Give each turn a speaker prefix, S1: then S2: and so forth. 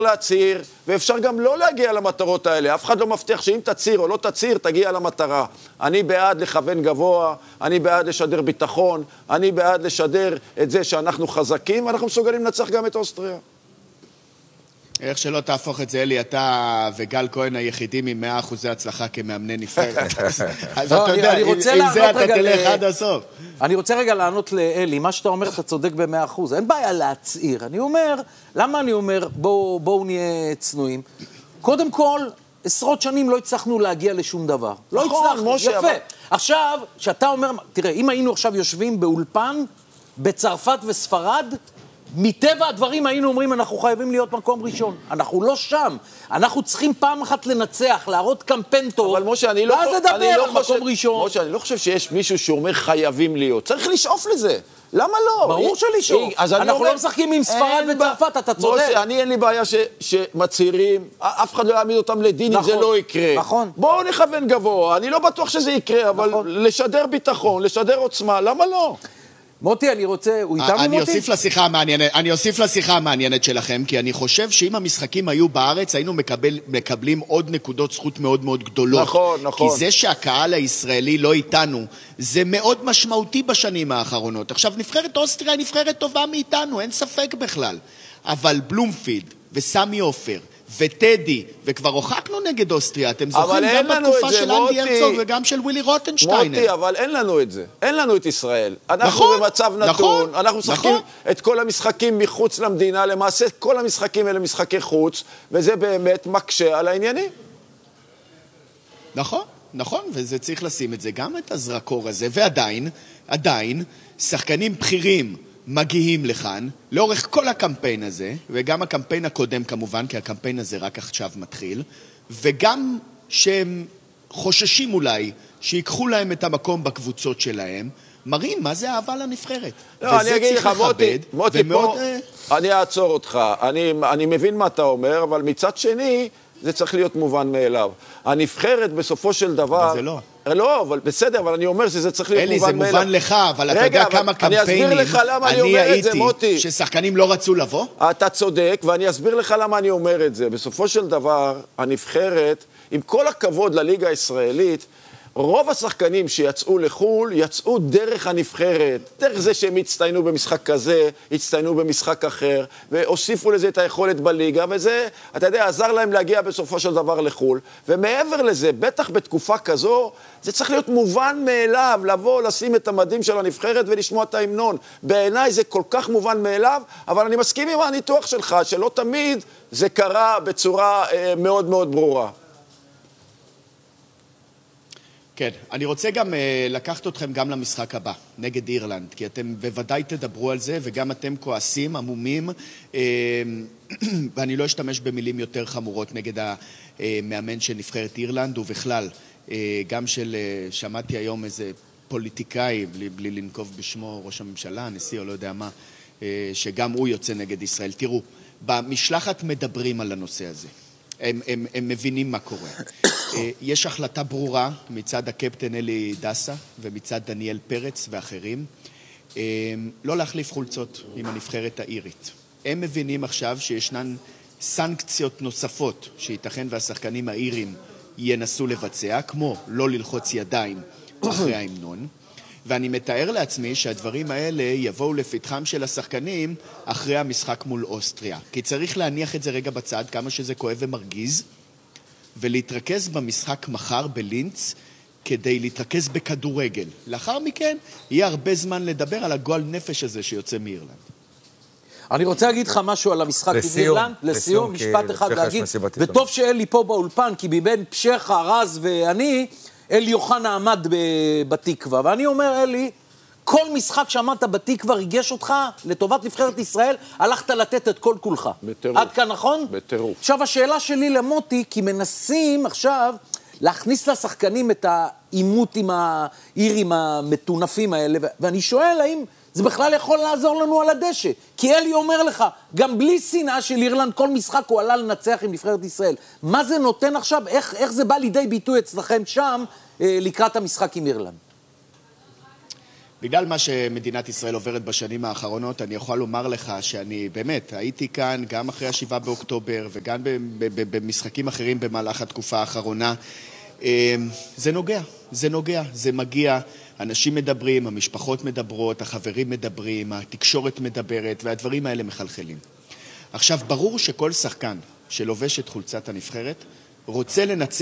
S1: להצהיר, ואפשר גם לא להגיע למטרות האלה. אף אחד לא מבטיח שאם תצהיר או לא תצהיר, תגיע למטרה. אני בעד לכוון גבוה, אני בעד לשדר ביטחון, אני בעד לשדר את זה שאנחנו חזקים, ואנחנו מסוגלים לנצח גם את אוסטריה.
S2: איך שלא תהפוך את זה, אלי, אתה וגל כהן היחידים עם 100% הצלחה כמאמני נבחרת. אז אתה יודע, עם זה אתה תלך עד הסוף.
S3: אני רוצה רגע לענות לאלי, מה שאתה אומר, אתה צודק ב100%. אין בעיה להצעיר. אני אומר, למה אני אומר, בואו נהיה צנועים? קודם כל, עשרות שנים לא הצלחנו להגיע לשום דבר. לא הצלחנו, יפה. עכשיו, שאתה אומר, תראה, אם היינו עכשיו יושבים באולפן, בצרפת וספרד, מטבע הדברים היינו אומרים, אנחנו חייבים להיות מקום ראשון. אנחנו לא שם. אנחנו צריכים פעם אחת לנצח, להראות קמפיין טוב,
S1: אבל משה,
S3: ואז לדבר על מקום ראשון.
S1: משה, אני לא חושב שיש מישהו שאומר חייבים להיות. צריך לשאוף לזה. למה לא?
S3: ברור שלשאוף. אנחנו לא משחקים עם ספרד וצרפת, אתה צודק.
S1: משה, אני אין לי בעיה שמצהירים, אף אחד לא יעמיד אותם לדין אם זה לא יקרה.
S3: נכון.
S1: בואו נכוון גבוה. אני לא בטוח שזה יקרה, אבל לשדר ביטחון, לשדר עוצמה, למה לא?
S3: מוטי, אני רוצה, הוא איתנו מוטי?
S2: אני אוסיף לשיחה המעניינת שלכם, כי אני חושב שאם המשחקים היו בארץ, היינו מקבלים עוד נקודות זכות מאוד מאוד גדולות.
S1: נכון, נכון.
S2: כי זה שהקהל הישראלי לא איתנו, זה מאוד משמעותי בשנים האחרונות. עכשיו, נבחרת אוסטריה היא נבחרת טובה מאיתנו, אין ספק בכלל. אבל בלומפילד וסמי עופר וטדי, וכבר הוכחנו נגד אוסטריה, אתם זוכרים גם בתקופה של אנדי הרצוג וגם של ווילי רוטנשטיינר.
S1: מוטי, אבל אין לנו את זה. אין לנו את ישראל. אנחנו במצב נתון, אנחנו משחקים את כל המשחקים מחוץ למדינה, למעשה כל המשחקים אלה משחקי חוץ, וזה באמת מקשה על העניינים.
S2: נכון, נכון, וזה צריך לשים את זה, גם את הזרקור הזה, ועדיין, שחקנים בכירים, מגיעים לכאן, לאורך כל הקמפיין הזה, וגם הקמפיין הקודם כמובן, כי הקמפיין הזה רק עכשיו מתחיל, וגם שהם חוששים אולי שיקחו להם את המקום בקבוצות שלהם, מראים מה זה אהבה לנבחרת.
S1: לא, אני אגיד לך, מוטי, אני אעצור אותך. אני מבין מה אתה אומר, אבל מצד שני, זה צריך להיות מובן מאליו. הנבחרת בסופו של דבר...
S2: אבל זה לא.
S1: לא, אבל בסדר, אבל אני אומר שזה צריך להיות מובן מאליו.
S2: אלי, זה מובן לך, אבל אתה יודע כמה קמפיינים אני הייתי, ששחקנים לא רצו לבוא?
S1: אתה צודק, ואני אסביר לך למה אני אומר את זה. בסופו של דבר, הנבחרת, עם כל הכבוד לליגה הישראלית, רוב השחקנים שיצאו לחול, יצאו דרך הנבחרת, דרך זה שהם הצטיינו במשחק כזה, הצטיינו במשחק אחר, והוסיפו לזה את היכולת בליגה, וזה, אתה יודע, עזר להם להגיע בסופו של דבר לחול. ומעבר לזה, בטח בתקופה כזו, זה צריך להיות מובן מאליו, לבוא, לשים את המדים של הנבחרת ולשמוע את ההמנון. בעיניי זה כל כך מובן מאליו, אבל אני מסכים עם הניתוח שלך, שלא תמיד זה קרה בצורה מאוד מאוד ברורה.
S2: כן, אני רוצה גם לקחת אתכם גם למשחק הבא, נגד אירלנד, כי אתם בוודאי תדברו על זה, וגם אתם כועסים, עמומים, ואני לא אשתמש במילים יותר חמורות נגד המאמן של נבחרת אירלנד, ובכלל, גם שמעתי היום איזה פוליטיקאי, בלי לנקוב בשמו ראש הממשלה, הנשיא או לא יודע מה, שגם הוא יוצא נגד ישראל. תראו, במשלחת מדברים על הנושא הזה. הם מבינים מה קורה. יש החלטה ברורה מצד הקפטן אלי דסה ומצד דניאל פרץ ואחרים, לא להחליף חולצות עם הנבחרת האירית. הם מבינים עכשיו שישנן סנקציות נוספות שייתכן והשחקנים האירים ינסו לבצע, כמו לא ללחוץ ידיים אחרי ההמנון, ואני מתאר לעצמי שהדברים האלה יבואו לפתחם של השחקנים אחרי המשחק מול אוסטריה. כי צריך להניח את זה רגע בצד, כמה שזה כואב ומרגיז, ולהתרכז במשחק מחר בלינץ, כדי להתרכז בכדורגל. לאחר מכן, יהיה הרבה זמן לדבר על הגועל נפש הזה שיוצא מאירלנד.
S3: אני רוצה להגיד לך משהו על המשחק באירלנד, לסיום, משפט אחד להגיד, וטוב שאלי פה באולפן, כי מבין פשחה, רז ואני, אלי יוחנה עמד בתקווה, ואני אומר, אלי, כל משחק שעמדת בתקווה ריגש אותך לטובת נבחרת ישראל, הלכת לתת את כל כולך.
S1: בטירוף.
S3: עד כאן, נכון?
S1: בטירוף.
S3: עכשיו, השאלה שלי למוטי, כי מנסים עכשיו להכניס לשחקנים את העימות עם האירים המטונפים האלה, ואני שואל האם זה בכלל יכול לעזור לנו על הדשא. כי אלי אומר לך, גם בלי שנאה של אירלנד, כל משחק הוא עלה לנצח עם נבחרת ישראל. מה זה נותן עכשיו? איך זה בא לידי ביטוי אצלכם שם לקראת המשחק עם אירלנד?
S2: בגלל מה שמדינת ישראל עוברת בשנים האחרונות, אני יכול לומר לך שאני באמת הייתי כאן גם אחרי ה7 באוקטובר וגם במשחקים אחרים במהלך התקופה האחרונה. זה נוגע, זה מגיע, אנשים מדברים, המשפחות מדברות, החברים מדברים, התקשורת מדברת, והדברים האלה מחלחלים. עכשיו, ברור שכל שחקן שלובש את חולצת הנבחרת רוצה לנצח